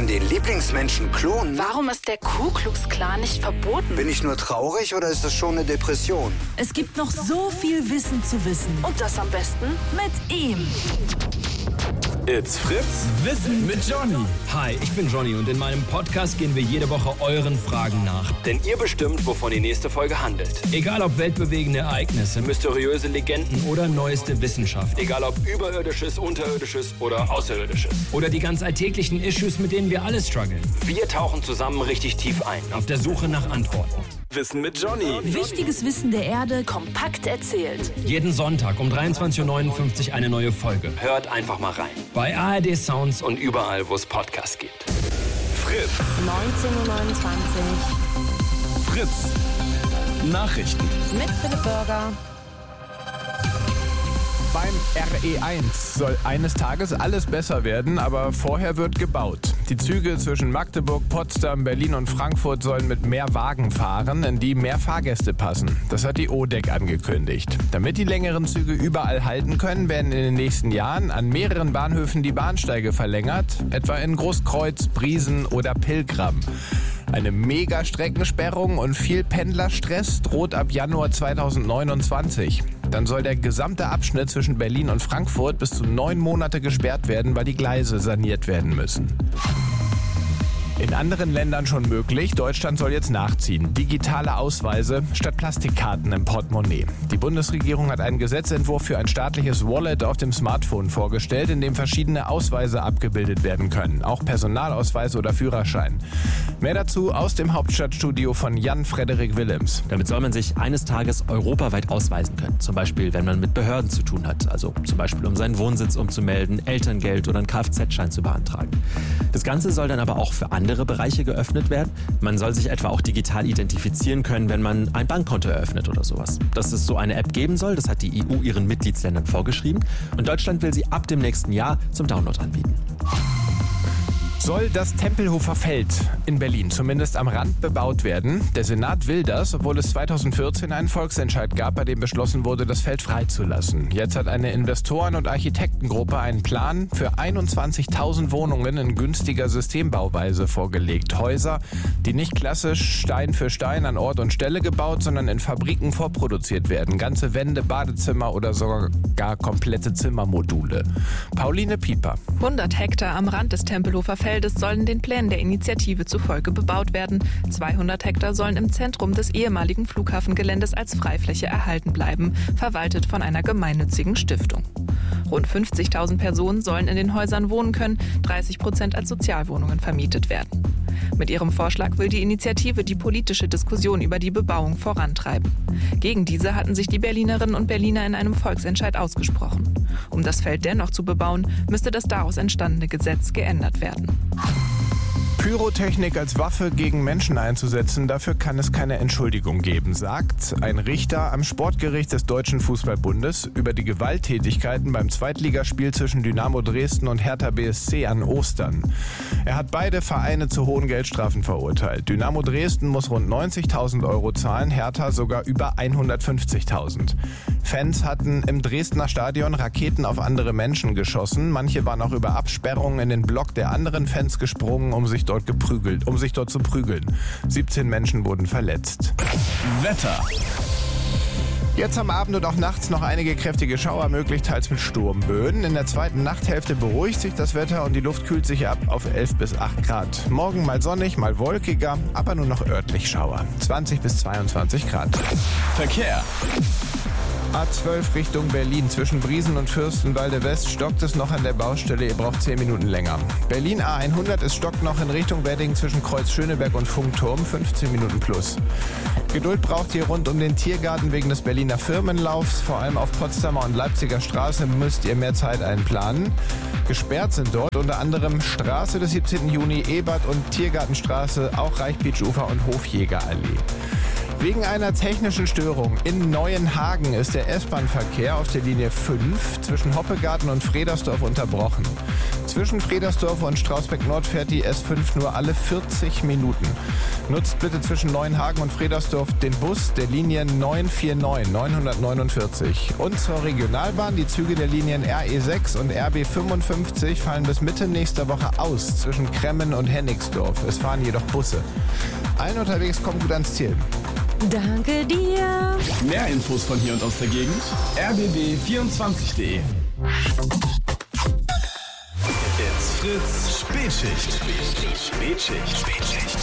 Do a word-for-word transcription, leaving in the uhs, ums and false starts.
kann den Lieblingsmenschen klonen? Warum ist der Ku Klux Klan nicht verboten? Bin ich nur traurig oder ist das schon eine Depression? Es gibt noch so viel Wissen zu wissen. Und das am besten mit ihm. It's Fritz Wissen mit Johnny. Hi, ich bin Johnny und in meinem Podcast gehen wir jede Woche euren Fragen nach. Denn ihr bestimmt, wovon die nächste Folge handelt. Egal ob weltbewegende Ereignisse, mysteriöse Legenden oder neueste Wissenschaft. Egal ob überirdisches, unterirdisches oder außerirdisches. Oder die ganz alltäglichen Issues, mit denen wir alle strugglen. Wir tauchen zusammen richtig tief ein. Auf der Suche nach Antworten. Wissen mit Johnny. Wichtiges Wissen der Erde kompakt erzählt. Jeden Sonntag um dreiundzwanzig Uhr neunundfünfzig eine neue Folge. Hört einfach mal rein. Bei A R D Sounds Und überall, wo es Podcasts gibt. Fritz. neunzehn Uhr neunundzwanzig. Fritz. Nachrichten. Mit Philipp Burger. Beim R E eins soll eines Tages alles besser werden, aber vorher wird gebaut. Die Züge zwischen Magdeburg, Potsdam, Berlin und Frankfurt sollen mit mehr Wagen fahren, in die mehr Fahrgäste passen. Das hat die O D E C angekündigt. Damit die längeren Züge überall halten können, werden in den nächsten Jahren an mehreren Bahnhöfen die Bahnsteige verlängert, etwa in Großkreuz, Briesen oder Pilgram. Eine Mega-Streckensperrung und viel Pendlerstress droht ab Januar zweitausendneunundzwanzig. Dann soll der gesamte Abschnitt zwischen Berlin und Frankfurt bis zu neun Monate gesperrt werden, weil die Gleise saniert werden müssen. In anderen Ländern schon möglich, Deutschland soll jetzt nachziehen. Digitale Ausweise statt Plastikkarten im Portemonnaie. Die Bundesregierung hat einen Gesetzentwurf für ein staatliches Wallet auf dem Smartphone vorgestellt, in dem verschiedene Ausweise abgebildet werden können. Auch Personalausweis oder Führerschein. Mehr dazu aus dem Hauptstadtstudio von Jan-Frederik Willems. Damit soll man sich eines Tages europaweit ausweisen können. Zum Beispiel, wenn man mit Behörden zu tun hat. Also zum Beispiel, um seinen Wohnsitz umzumelden, Elterngeld oder einen Kfz-Schein zu beantragen. Das Ganze soll dann aber auch für andere Bereiche geöffnet werden. Man soll sich etwa auch digital identifizieren können, wenn man ein Bankkonto eröffnet oder sowas. Dass es so eine App geben soll, das hat die E U ihren Mitgliedsländern vorgeschrieben. Und Deutschland will sie ab dem nächsten Jahr zum Download anbieten. Soll das Tempelhofer Feld in Berlin zumindest am Rand bebaut werden? Der Senat will das, obwohl es zweitausendvierzehn einen Volksentscheid gab, bei dem beschlossen wurde, das Feld freizulassen. Jetzt hat eine Investoren- und Architektengruppe einen Plan für einundzwanzigtausend Wohnungen in günstiger Systembauweise vorgelegt. Häuser, die nicht klassisch Stein für Stein an Ort und Stelle gebaut, sondern in Fabriken vorproduziert werden. Ganze Wände, Badezimmer oder sogar gar komplette Zimmermodule. Pauline Pieper. hundert Hektar am Rand des Tempelhofer Feldes sollen den Plänen der Initiative zufolge bebaut werden. zweihundert Hektar sollen im Zentrum des ehemaligen Flughafengeländes als Freifläche erhalten bleiben, verwaltet von einer gemeinnützigen Stiftung. Rund fünfzigtausend Personen sollen in den Häusern wohnen können, dreißig Prozent als Sozialwohnungen vermietet werden. Mit ihrem Vorschlag will die Initiative die politische Diskussion über die Bebauung vorantreiben. Gegen diese hatten sich die Berlinerinnen und Berliner in einem Volksentscheid ausgesprochen. Um das Feld dennoch zu bebauen, müsste das daraus entstandene Gesetz geändert werden. Pyrotechnik als Waffe gegen Menschen einzusetzen, dafür kann es keine Entschuldigung geben, sagt ein Richter am Sportgericht des Deutschen Fußballbundes über die Gewalttätigkeiten beim Zweitligaspiel zwischen Dynamo Dresden und Hertha B S C an Ostern. Er hat beide Vereine zu hohen Geldstrafen verurteilt. Dynamo Dresden muss rund neunzigtausend Euro zahlen, Hertha sogar über hundertfünfzigtausend. Fans hatten im Dresdner Stadion Raketen auf andere Menschen geschossen. Manche waren auch über Absperrungen in den Block der anderen Fans gesprungen, um sich dort geprügelt, um sich dort zu prügeln. siebzehn Menschen wurden verletzt. Wetter. Jetzt am Abend und auch nachts noch einige kräftige Schauer möglich, teils mit Sturmböen. In der zweiten Nachthälfte beruhigt sich das Wetter und die Luft kühlt sich ab auf elf bis acht Grad. Morgen mal sonnig, mal wolkiger, aber nur noch örtlich Schauer. zwanzig bis zweiundzwanzig Grad. Verkehr. A zwölf Richtung Berlin. Zwischen Briesen und Fürstenwalde West stockt es noch an der Baustelle. Ihr braucht zehn Minuten länger. Berlin A hundert, es stockt noch in Richtung Wedding zwischen Kreuz Schöneberg und Funkturm. fünfzehn Minuten plus. Geduld braucht ihr rund um den Tiergarten wegen des Berliner Firmenlaufs. Vor allem auf Potsdamer und Leipziger Straße müsst ihr mehr Zeit einplanen. Gesperrt sind dort unter anderem Straße des siebzehnten Juni, Ebert- und Tiergartenstraße, auch Reichbeachufer und Hofjägerallee. Wegen einer technischen Störung in Neuenhagen ist der S-Bahn-Verkehr auf der Linie fünf zwischen Hoppegarten und Fredersdorf unterbrochen. Zwischen Fredersdorf und Strausbeck-Nord fährt die S fünf nur alle vierzig Minuten. Nutzt bitte zwischen Neuenhagen und Fredersdorf den Bus der Linien neun vier neun, neunhundertneunundvierzig. Und zur Regionalbahn, die Züge der Linien R E sechs und R B fünfundfünfzig fallen bis Mitte nächster Woche aus zwischen Kremmen und Hennigsdorf. Es fahren jedoch Busse. Allen unterwegs kommen gut ans Ziel. Danke dir. Mehr Infos von hier und aus der Gegend r b b vierundzwanzig punkt de. It's Fritz Spätschicht. Spätschicht. Spätschicht.